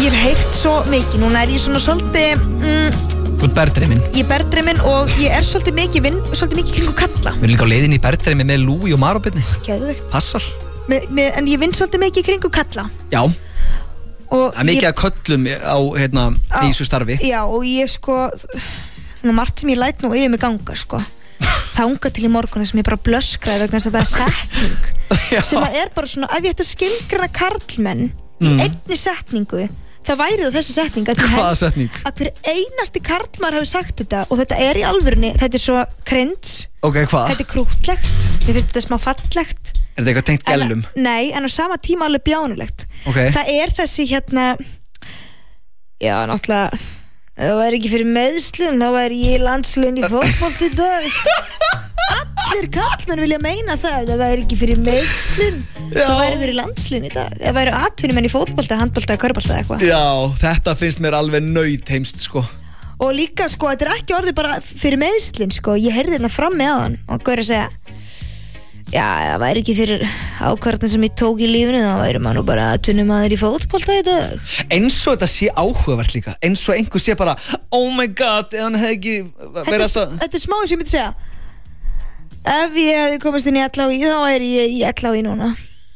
Ég hef heyrt svo mikið, núna ég svona svolítið Þú ert berðdreimin. Ég er berðdreimin og ég svolítið mikið kringu kalla. Við erum líka á leiðinni í berðdreimi með Lúi og Marabirni. Geðveikt. Passar. En ég vinn svolítið mikið kringu kalla. Já. Og það mikið að köllum á í þessu starfi. Já, og ég margt sem ég læt nú yfir mig ganga þanga til í morgun þess að ég bara blöskraði vegna þess að það er setning sem að bara svona, ef ég ætti að skilgreina karlmenn í einni setningu, það væri það þessi setning Hvaða setning? Að hver einasti karlmaður hafi sagt þetta og þetta er í alvörunni, þetta er svo cringe hvað? Þetta er krútlegt, mér finnst þetta smá fallegt. Er þetta eitthvað tengt gælum? Nei, en á sama tíma alveg bjánulegt. Það er þessi já, náttúrulega ef það væri ekki fyrir meiðslun þá væri ég í landsliðinu í fótbolta í dag. Allir kallmenn vilja meina það væri ekki fyrir meiðslun þá væri þeir í landsliðinu í dag. Það væri atvinnumenn í fótbolta, handbolta, körbolta eitthvað. Já, þetta finnst mér alveg nautheimst Og líka þetta er ekki orðið bara fyrir meiðslun Ég heyrði þetta fram með hann og gaur að segja já, það væri ekki fyrir ákvarðan sem ég tók í lífinu þá væri maður nú bara atvinnumaður í fótbolta í dag. Eins og þetta sé áhugavert líka, eins og einhver sé bara oh my god, ef hann hefði ekki verið alltaf. Þetta er smá sem ég myndi segja ef ég hefði komast inn í LHÍ þá væri ég í LHÍ núna.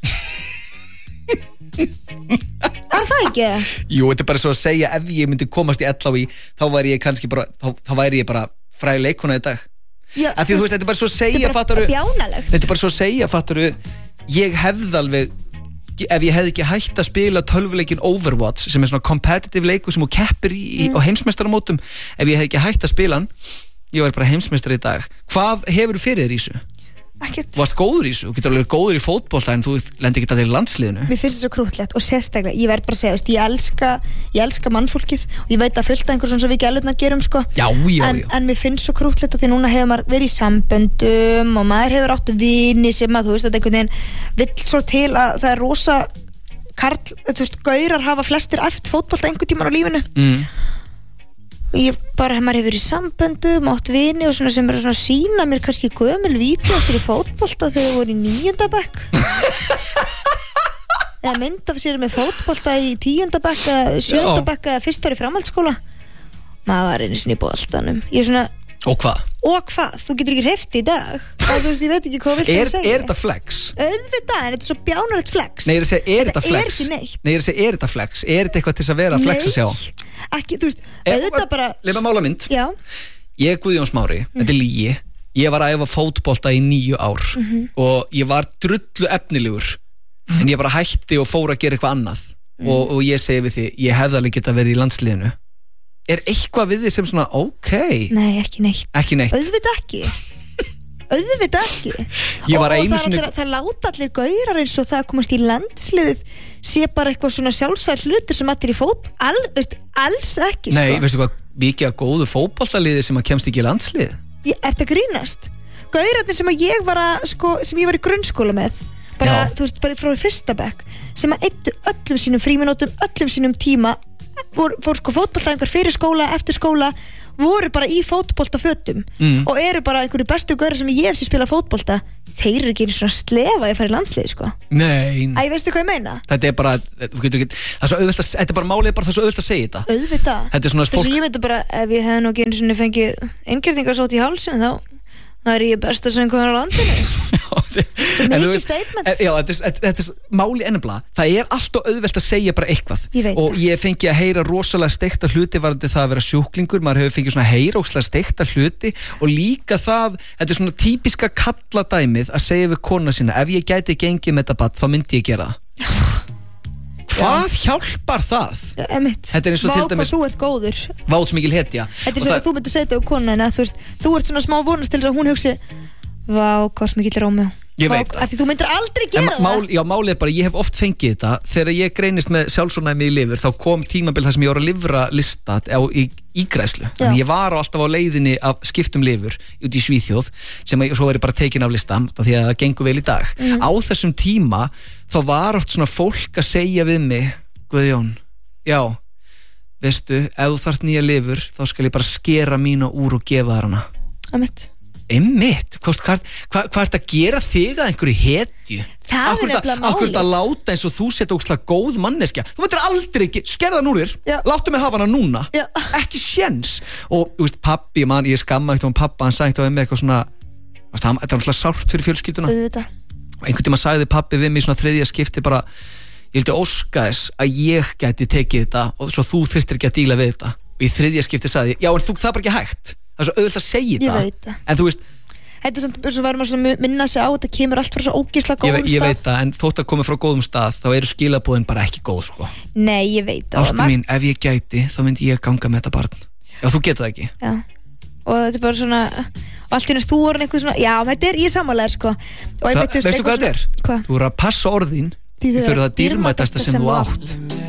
Er það ekki? Jú, þetta er bara svo að segja ef ég myndi komast í LHÍ þá væri ég kannski bara þá væri ég bara fræg leikkona í dag. Já, því þú veist, þetta er bara svo að segja þetta er bara svo að segja fattaru, ég hefði alveg ef ég hefði ekki hægt að spila tölvuleikin Overwatch sem er svona competitive leikur sem þú keppir á heimsmeistaramótum, ef ég hefði ekki hægt að spila hann ég væri bara heimsmeistari í dag. Hvað hefur þú fyrir þér í þessu? Ekkert. Varst góður í þessu? Þú getur alveg góður í fótbolta en þú lendir ekki að í landsliðinu. Mér finnst þetta svo krútlegt og sérstaklega, ég verð bara að segja, ég elska mannfólkið og ég veit að fullt af einhver svona sem við gælurnar gerum Já. En mér finnst svo krútlegt að því núna hefur maður verið í samböndum og maður hefur átt vini sem að þú veist að einhvern veginn vill svo til að það er rosa gaurar hafa flestir æft fótbolta einhvern tímann á lífinu. Ég bara maður hefur verið í samböndum átt vini og svona sem er svona að sína mér kannski gömul vídeó sér í fótbolta þegar þau voru í 9. bekk eða mynd af sér með fótbolta í 10. bekk eða 7. bekk eða fyrst ári framhaldsskóla. Maður var einu sinni í boltanum. Ég er svona Og hvað? Þú getur ekki hreyft í dag þú veist, ég veit ekki hvað vilt að segja. Er þetta flex? Auðvitað, en þetta er svo bjánalegt flex. Nei, ég er að segja, er þetta flex? Er ekki neitt. Nei, ég er að segja, er þetta flex? Er þetta eitthvað til þess að vera flex að sjá? Ekki, þú veist, auðvitað bara Leif að mála mynd. Já. Ég er Guðjón Smári, þetta er lygi. Ég var að æfa fótbolta í 9 ár og ég var drullu efnilegur en ég bara hætti og fór að gera eitthvað annað og ég segi við því, ég hefði alveg getað verið í landsliðinu. Er eitthvað við því sem svona, Nei, ekki neitt. Ekki neitt. Auðvitað ekki. Ég var einu sinni það láta allir gaurar eins og það að komast í landsliðið sé bara eitthvað svona sjálfsæð hlutur sem allir í alls ekki. Nei, veistu hvað, mikið að góðu fótboltaliði sem að kemst ekki í landslið. Er þetta grínast? Gaurarnir sem að ég var sem ég var í grunnskóla með bara, þú veist, bara frá 1. bekk sem að eyddu öllum sínum fríminútum, öllum sínum tíma fór fótboltaæfingar fyrir skóla, eftir skóla voru bara í fótboltafötum og eru bara einhverju bestu gaurar sem ég hef sér spila fótbolta. Þeir eru ekki svona slefa að fara í landslið Nei. Æ, veistu hvað ég meina? Þetta er bara, þú getur ekki það er svo auðvelt að, þetta er bara málið, bara það er svo auðvelt að segja þetta. Auðvitað. Þetta er svona fólk. Ég veit bara, ef ég hefði nú ekki einu sinni fengið inngjörningarsótt í hálsinn þá það er ég besta sem komur á landinu. Svo mikið statement. Já, þetta er máli ennabla. Það er alltaf auðvelt að segja bara eitthvað. Og ég fengi að heyra rosalega steikta hluti varðandi það að vera sjúklingur. Maður hefur fengið svona heyrókslega steikta hluti og líka það, þetta er svona típiska kalladæmið að segja við kona sína, ef ég gæti gengið með þetta þá myndi ég gera það. Hvað hjálpar það? Þetta er eins og til dæmis þú ert góður. Váts mikil hetja. Þetta er svo að þú myndir segja þetta á konuna þú ert svona smá vonast til þess að hún hugsi vá, hvað mikil Rómeó. Ég veit það. Því þú myndir aldrei gera það. Já, málið er bara, ég hef oft fengið þetta þegar ég greinist með sjálfsofnæmi í lifur, þá kom tímabil þar sem ég var að livra lista í ígræðslu. Þannig ég var alltaf á leiðinni af skiptum lifur út í Svíþjóð sem svo er bara tekin af lista því að það gengur vel í dag. Á þessum tíma þá var oft svona fólk að segja við mig, Guðjón, já, veistu, ef þú þarft nýja lifur þá skal ég bara skera mína úr og gefa þér hana. Einmitt, hvað ert að gera þig að einhverju hetju? Það er nefnilega málið. Akkur þetta láta eins og þú sett ógeðslega góð manneskja. Þú myndir aldrei ekki, skerða hann úr þér. Láttu mig hafa hana núna. Ekki séns. Og þú veist, pabbi, ég skamma eitt pappa, hann sagði með eitthvað svona, þetta er alltaf sárt fyrir fjölskylduna. Og einhvern tíma sagði pabbi við mig svona þriðja skipti bara, ég vildi óska þess að ég gæti tekið þetta og svo þú þyrftir ekki að díla við þetta. Og í þriðja skipti sagði ég, já en það er bara ekki hægt. Það er svo auðvitað að segja þetta. En þú veist, þetta er samt eins og verður maður að minna sig á, þetta kemur allt frá svo ógeðslega góðum stað. Ég veit það, en þótt að koma frá góðum stað þá eru skilaboðin bara ekki góð sko. Nei, ég veit það. Ástu mín, ef ég gæti þá myndi ég ganga með þetta barn. Já, þú getur það ekki. Já, og þetta er bara svona, og allt í næst þú orðin eitthvað svona, já, þetta er ég sammálaður sko. Veistu hvað þetta er? Þú eru að passa orðin fyrir það dýrmætasta sem þú átt.